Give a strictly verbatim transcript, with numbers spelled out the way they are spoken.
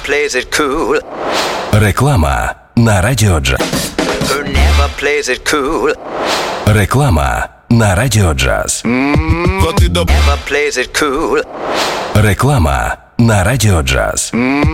plays it cool. Реклама на Радіо Джаз. Who never plays it cool. Реклама на Радіо Джаз. Never plays it cool. Реклама на Радіо Джаз.